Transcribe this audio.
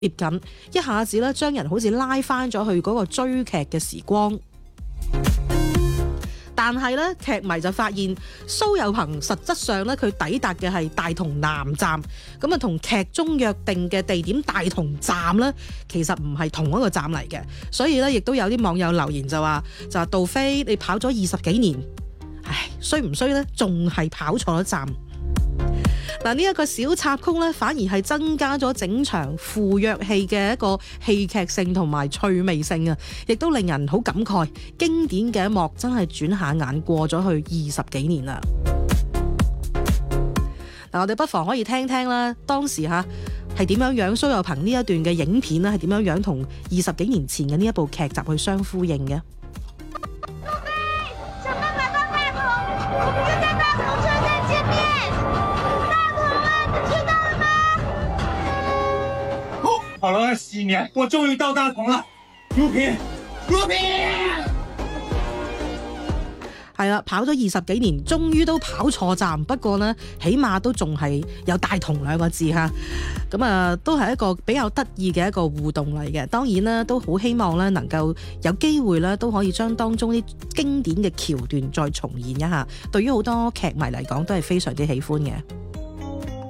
近，一下子咧將人好似拉翻咗去嗰個追劇嘅時光。但係咧，劇迷就發現蘇有朋實質上咧，佢抵達嘅係大同南站，咁啊同劇中約定嘅地點大同站咧，其實唔係同一個站嚟嘅。所以咧，亦都有啲網友留言就話杜飛你跑咗20幾年，唉，衰唔衰咧？仲係跑錯咗站。嗱，呢一個小插曲咧，反而係增加咗整場傅若戲嘅一個戲劇性同埋趣味性啊，亦都令人好感慨，經典嘅一幕真係轉下眼過咗去20幾年啦。嗱，我哋不妨可以聽聽啦，當時係點樣蘇有朋呢一段嘅影片咧，係點樣同20幾年前嘅呢一部劇集去相呼應嘅。 跑了21年，我終於到大同了。如萍， 係啦，跑咗20幾年，終於都跑錯站。不過呢，起碼都仲係有大同2個字嚇。咁啊，都係一個比較得意嘅一個互動嚟嘅。當然啦，都好希望咧能夠有機會咧都可以將當中啲經典嘅橋段再重現一下。對於好多劇迷嚟講，都係非常之喜歡嘅。